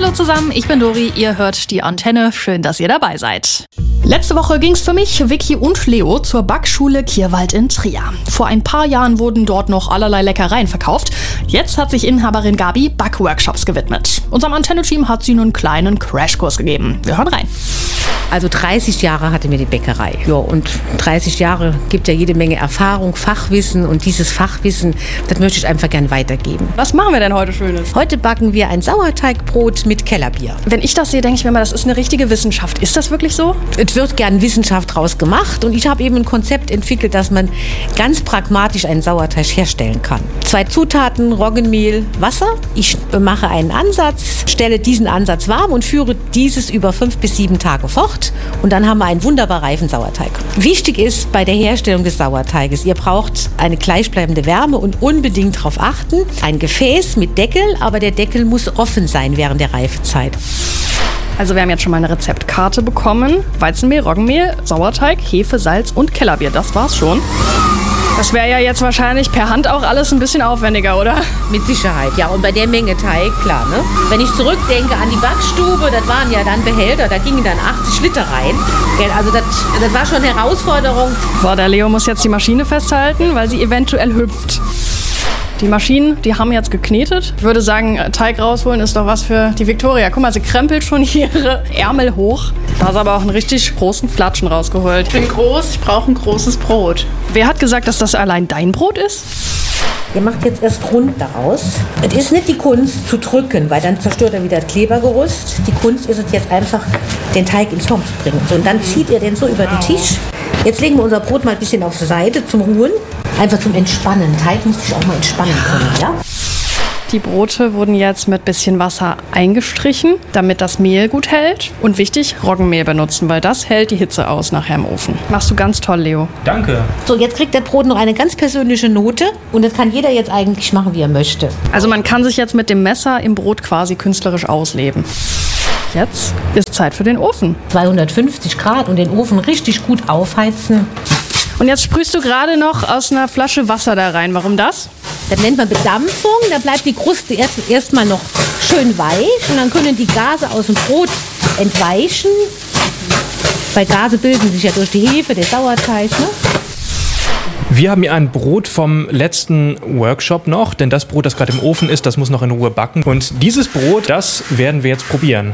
Hallo zusammen, ich bin Dori, ihr hört die Antenne. Schön, dass ihr dabei seid. Letzte Woche ging es für mich, Vicky und Leo zur Backschule Kirwald in Trier. Vor ein paar Jahren wurden dort noch allerlei Leckereien verkauft. Jetzt hat sich Inhaberin Gabi Backworkshops gewidmet. Unserem Antenne-Team hat sie einen kleinen Crashkurs gegeben. Wir hören rein. Also 30 Jahre hatte mir die Bäckerei. Ja, und 30 Jahre gibt ja jede Menge Erfahrung, Fachwissen. Und dieses Fachwissen, das möchte ich einfach gern weitergeben. Was machen wir denn heute Schönes? Heute backen wir ein Sauerteigbrot mit Kellerbier. Wenn ich das sehe, denke ich mir mal, das ist eine richtige Wissenschaft. Ist das wirklich so? Es wird gern Wissenschaft draus gemacht. Und ich habe eben ein Konzept entwickelt, dass man ganz pragmatisch einen Sauerteig herstellen kann. 2 Zutaten, Roggenmehl, Wasser. Ich mache einen Ansatz, stelle diesen Ansatz warm und führe dieses über 5 bis 7 Tage fort. Und dann haben wir einen wunderbar reifen Sauerteig. Wichtig ist bei der Herstellung des Sauerteiges, ihr braucht eine gleichbleibende Wärme und unbedingt darauf achten, ein Gefäß mit Deckel, aber der Deckel muss offen sein während der Reifezeit. Also wir haben jetzt schon mal eine Rezeptkarte bekommen. Weizenmehl, Roggenmehl, Sauerteig, Hefe, Salz und Kellerbier. Das war's schon. Das wäre ja jetzt wahrscheinlich per Hand auch alles ein bisschen aufwendiger, oder? Mit Sicherheit, ja. Und bei der Menge Teig, klar, ne? Wenn ich zurückdenke an die Backstube, das waren ja dann Behälter, da gingen dann 80 Liter rein. Also das war schon eine Herausforderung. So, der Leo muss jetzt die Maschine festhalten, weil sie eventuell hüpft. Die Maschinen, die haben jetzt geknetet. Ich würde sagen, Teig rausholen ist doch was für die Viktoria. Guck mal, sie krempelt schon ihre Ärmel hoch. Da ist aber auch einen richtig großen Flatschen rausgeholt. Ich bin groß, ich brauche ein großes Brot. Wer hat gesagt, dass das allein dein Brot ist? Ihr macht jetzt erst rund daraus. Es ist nicht die Kunst zu drücken, weil dann zerstört er wieder das Klebergerüst. Die Kunst ist es jetzt einfach, den Teig ins Form zu bringen. So, und dann zieht ihr den so über den Tisch. Jetzt legen wir unser Brot mal ein bisschen auf die Seite zum Ruhen. Einfach zum Entspannen. Teig muss sich auch mal entspannen können, ja? Die Brote wurden jetzt mit bisschen Wasser eingestrichen, damit das Mehl gut hält. Und wichtig, Roggenmehl benutzen, weil das hält die Hitze aus nachher im Ofen. Machst du ganz toll, Leo. Danke. So, jetzt kriegt das Brot noch eine ganz persönliche Note. Und das kann jeder jetzt eigentlich machen, wie er möchte. Also man kann sich jetzt mit dem Messer im Brot quasi künstlerisch ausleben. Jetzt ist Zeit für den Ofen. 250 Grad und den Ofen richtig gut aufheizen. Und jetzt sprühst du gerade noch aus einer Flasche Wasser da rein. Warum das? Das nennt man Bedampfung. Da bleibt die Kruste erstmal noch schön weich. Und dann können die Gase aus dem Brot entweichen. Weil Gase bilden sich ja durch die Hefe, der Sauerteig, ne? Wir haben hier ein Brot vom letzten Workshop noch, denn das Brot, das gerade im Ofen ist, das muss noch in Ruhe backen. Und dieses Brot, das werden wir jetzt probieren.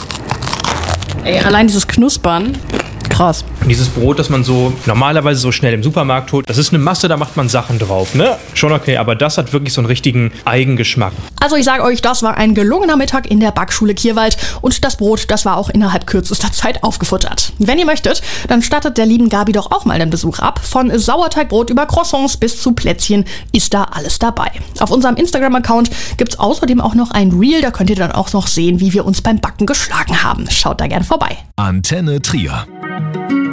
Ey, allein dieses Knuspern. Krass. Dieses Brot, das man so normalerweise so schnell im Supermarkt holt, das ist eine Masse, da macht man Sachen drauf, ne? Schon okay, aber das hat wirklich so einen richtigen Eigengeschmack. Also ich sage euch, das war ein gelungener Mittag in der Backschule Kirwald und das Brot, das war auch innerhalb kürzester Zeit aufgefuttert. Wenn ihr möchtet, dann stattet der lieben Gabi doch auch mal einen Besuch ab. Von Sauerteigbrot über Croissants bis zu Plätzchen ist da alles dabei. Auf unserem Instagram-Account gibt's außerdem auch noch ein Reel, da könnt ihr dann auch noch sehen, wie wir uns beim Backen geschlagen haben. Schaut da gern vorbei. Antenne Trier.